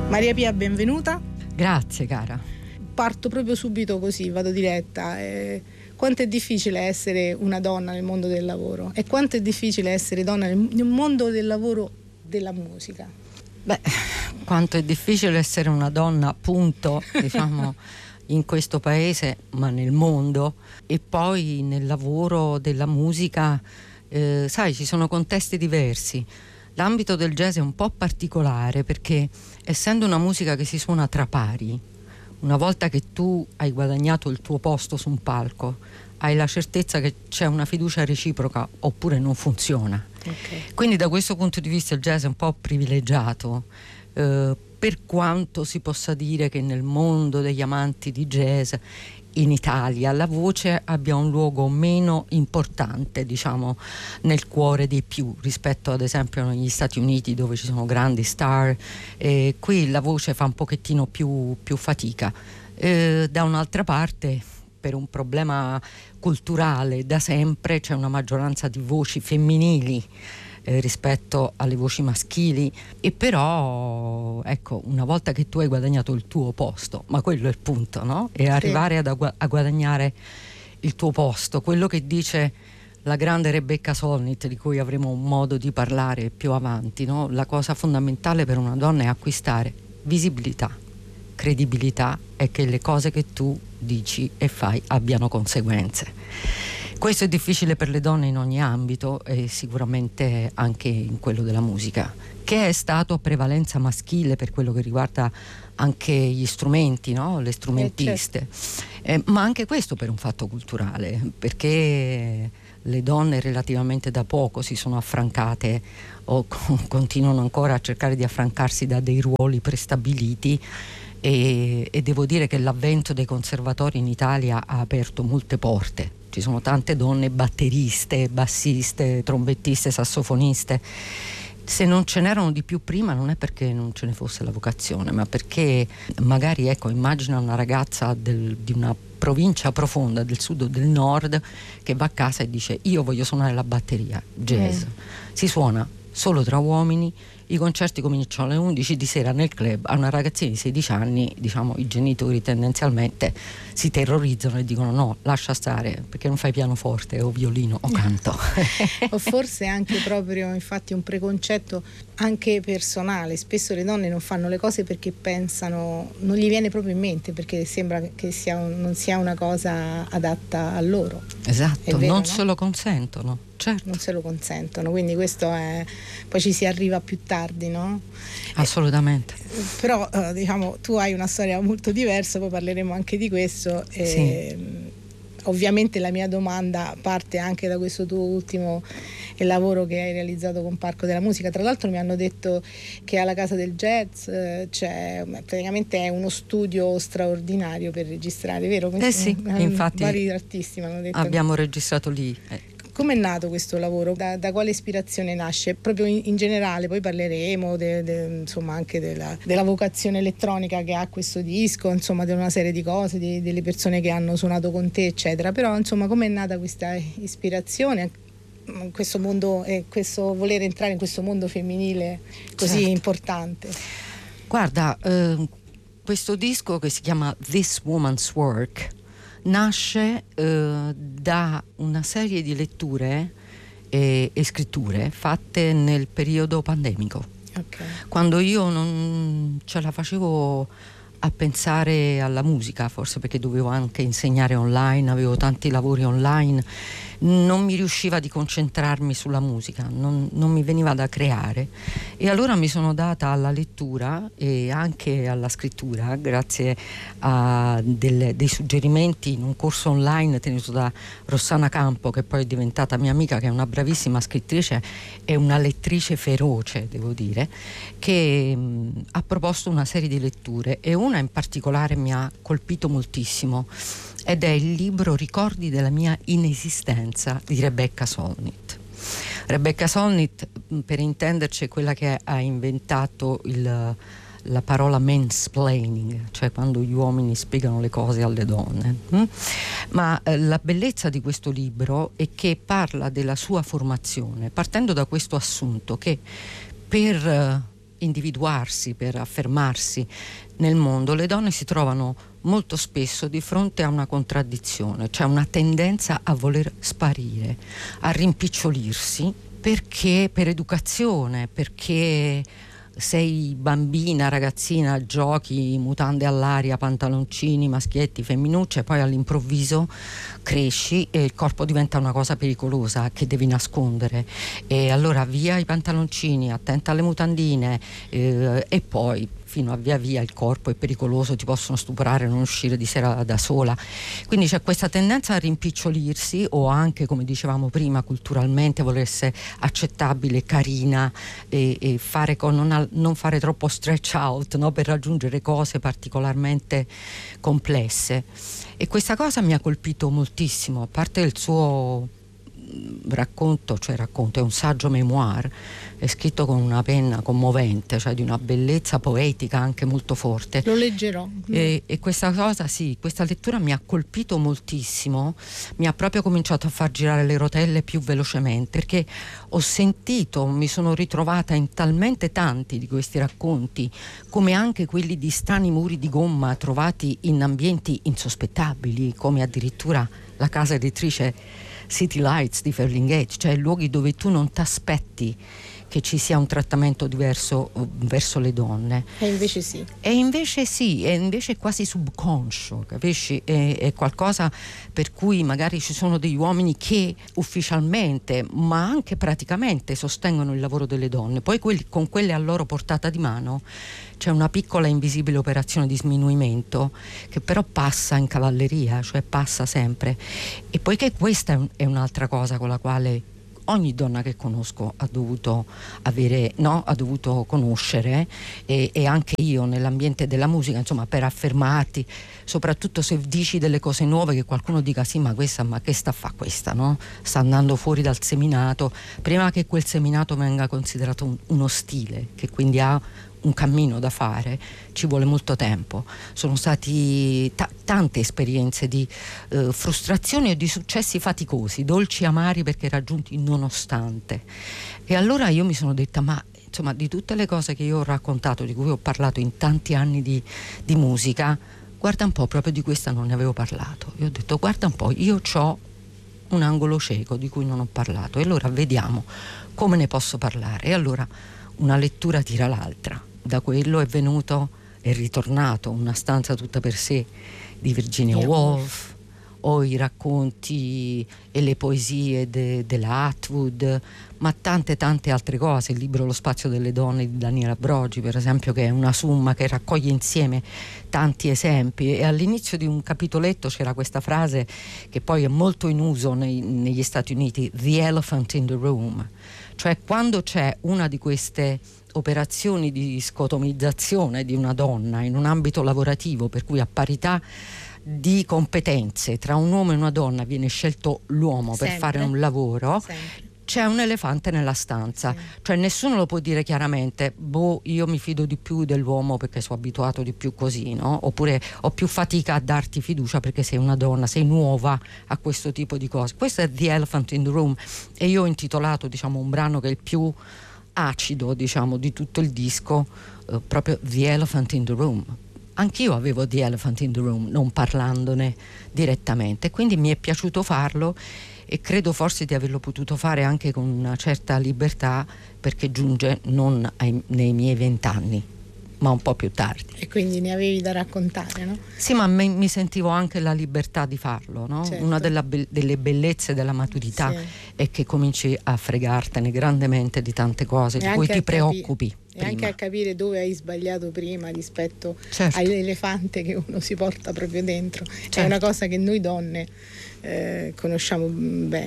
Maria Pia, benvenuta. Grazie cara. Parto proprio subito così, vado diretta. Quanto è difficile essere una donna nel mondo del lavoro e quanto è difficile essere donna nel mondo del lavoro della musica? Beh, quanto è difficile essere una donna, appunto, diciamo, in questo paese, ma nel mondo, e poi nel lavoro della musica, sai, ci sono contesti diversi. L'ambito del jazz è un po' particolare perché, essendo una musica che si suona tra pari, una volta che tu hai guadagnato il tuo posto su un palco, hai la certezza che c'è una fiducia reciproca oppure non funziona. Okay. Quindi da questo punto di vista il jazz è un po' privilegiato, per quanto si possa dire che nel mondo degli amanti di jazz in Italia la voce abbia un luogo meno importante, diciamo, nel cuore dei più rispetto ad esempio negli Stati Uniti, dove ci sono grandi star. Qui la voce fa un pochettino più fatica. Da un'altra parte, per un problema culturale, da sempre c'è una maggioranza di voci femminili rispetto alle voci maschili, e però ecco, una volta che tu hai guadagnato il tuo posto, ma quello è il punto, no? E arrivare a guadagnare il tuo posto, quello che dice la grande Rebecca Solnit, di cui avremo un modo di parlare più avanti, no? La cosa fondamentale per una donna è acquistare visibilità, credibilità, e che le cose che tu dici e fai abbiano conseguenze. Questo è difficile per le donne in ogni ambito e sicuramente anche in quello della musica, che è stato a prevalenza maschile per quello che riguarda anche gli strumenti, no? Le strumentiste. Ma anche questo per un fatto culturale, perché le donne relativamente da poco si sono affrancate o continuano ancora a cercare di affrancarsi da dei ruoli prestabiliti, e devo dire che l'avvento dei conservatori in Italia ha aperto molte porte. Ci sono tante donne batteriste, bassiste, trombettiste, sassofoniste. Se non ce n'erano di più prima non è perché non ce ne fosse la vocazione, ma perché magari, ecco, immagina una ragazza di una provincia profonda del sud o del nord che va a casa e dice: io voglio suonare la batteria jazz. Si suona solo tra uomini, i concerti cominciano alle 11 di sera nel club. A una ragazzina di 16 anni, diciamo, i genitori tendenzialmente si terrorizzano e dicono: no, lascia stare, perché non fai pianoforte o violino o canto. O forse anche proprio, infatti, un preconcetto anche personale. Spesso le donne non fanno le cose perché pensano, non gli viene proprio in mente, perché sembra che non sia una cosa adatta a loro. Esatto, vero, non no? se lo consentono. Certo. Non se lo consentono, quindi questo è, poi ci si arriva più tardi, no? Assolutamente. Però diciamo, tu hai una storia molto diversa, poi parleremo anche di questo. Sì. Ovviamente la mia domanda parte anche da questo tuo ultimo lavoro che hai realizzato con Parco della Musica. Tra l'altro mi hanno detto che alla Casa del Jazz c'è praticamente è uno studio straordinario per registrare, vero? Sì, infatti vari artisti mi hanno detto. Abbiamo registrato lì. Come è nato questo lavoro? Da quale ispirazione nasce? Proprio in generale, poi parleremo insomma anche della vocazione elettronica che ha questo disco, insomma di una serie di cose, delle persone che hanno suonato con te, eccetera. Però insomma, come è nata questa ispirazione in questo mondo e questo voler entrare in questo mondo femminile così importante? Guarda, questo disco, che si chiama This Woman's Work, nasce da una serie di letture e scritture fatte nel periodo pandemico. Okay. Quando io non ce la facevo a pensare alla musica, forse perché dovevo anche insegnare online, avevo tanti lavori online, non mi riusciva di concentrarmi sulla musica, non mi veniva da creare, e allora mi sono data alla lettura e anche alla scrittura grazie a dei suggerimenti in un corso online tenuto da Rossana Campo, che poi è diventata mia amica, che è una bravissima scrittrice e una lettrice feroce, devo dire, che ha proposto una serie di letture, e una in particolare mi ha colpito moltissimo, ed è il libro Ricordi della mia inesistenza di Rebecca Solnit. Rebecca Solnit, per intenderci, è quella che ha inventato la parola mansplaining, cioè quando gli uomini spiegano le cose alle donne. Ma la bellezza di questo libro è che parla della sua formazione, partendo da questo assunto che per individuarsi, per affermarsi nel mondo, le donne si trovano molto spesso di fronte a una contraddizione, cioè una tendenza a voler sparire, a rimpicciolirsi, perché per educazione, perché sei bambina, ragazzina, giochi, mutande all'aria, pantaloncini, maschietti, femminucce, poi all'improvviso cresci e il corpo diventa una cosa pericolosa che devi nascondere, e allora via i pantaloncini, attenta alle mutandine, e poi fino a via via il corpo è pericoloso, ti possono stuprare, non uscire di sera da sola. Quindi c'è questa tendenza a rimpicciolirsi, o anche, come dicevamo prima, culturalmente voler essere accettabile, carina, e fare non fare troppo stretch out, no? Per raggiungere cose particolarmente complesse. E questa cosa mi ha colpito moltissimo, a parte il suo racconto, è un saggio memoir, è scritto con una penna commovente, cioè di una bellezza poetica anche molto forte. Lo leggerò. E questa cosa, sì, questa lettura mi ha colpito moltissimo, mi ha proprio cominciato a far girare le rotelle più velocemente, perché mi sono ritrovata in talmente tanti di questi racconti, come anche quelli di strani muri di gomma trovati in ambienti insospettabili, come addirittura la casa editrice City Lights di Ferlinghetti, cioè luoghi dove tu non ti aspetti che ci sia un trattamento diverso verso le donne. E invece sì. E invece è quasi subconscio, capisci? È qualcosa per cui magari ci sono degli uomini che ufficialmente, ma anche praticamente, sostengono il lavoro delle donne. Poi con quelle a loro portata di mano c'è una piccola invisibile operazione di sminuimento che però passa in cavalleria, cioè passa sempre. E poiché questa è un'altra cosa con la quale ogni donna che conosco ha dovuto conoscere, e anche io nell'ambiente della musica, insomma, per affermarti, soprattutto se dici delle cose nuove, che qualcuno dica sì, ma che sta a fa questa, no? Sta andando fuori dal seminato, prima che quel seminato venga considerato uno stile, che quindi ha un cammino da fare, ci vuole molto tempo. Sono stati tante esperienze di frustrazioni e di successi faticosi, dolci e amari, perché raggiunti nonostante. E allora io mi sono detta, ma insomma, di tutte le cose che io ho raccontato, di cui ho parlato in tanti anni di musica, guarda un po', proprio di questa non ne avevo parlato. Io ho detto, guarda un po', io ho un angolo cieco di cui non ho parlato, e allora vediamo come ne posso parlare. E allora una lettura tira l'altra. Da quello è ritornato Una stanza tutta per sé di Virginia Woolf, o i racconti e le poesie della Atwood, ma tante altre cose, il libro Lo spazio delle donne di Daniela Brogi, per esempio, che è una summa che raccoglie insieme tanti esempi. E all'inizio di un capitoletto c'era questa frase che poi è molto in uso negli Stati Uniti: the elephant in the room, cioè quando c'è una di queste operazioni di scotomizzazione di una donna in un ambito lavorativo, per cui a parità di competenze tra un uomo e una donna viene scelto l'uomo per fare un lavoro, c'è un elefante nella stanza, cioè nessuno lo può dire chiaramente, io mi fido di più dell'uomo perché sono abituato di più così, no? Oppure ho più fatica a darti fiducia perché sei una donna, sei nuova a questo tipo di cose. Questo è The Elephant in the Room, e io ho intitolato, un brano che è il più acido, di tutto il disco, proprio The Elephant in the Room. Anch'io avevo The Elephant in the Room, non parlandone direttamente, quindi mi è piaciuto farlo, e credo forse di averlo potuto fare anche con una certa libertà, perché giunge non nei miei 20 anni, ma un po' più tardi. E quindi ne avevi da raccontare, no? Sì, ma mi sentivo anche la libertà di farlo, no? Certo. Una delle bellezze della maturità è che cominci a fregartene grandemente di tante cose di cui ti preoccupi. E anche a capire dove hai sbagliato prima rispetto certo. all'elefante che uno si porta proprio dentro. Certo. È una cosa che noi donne conosciamo bene.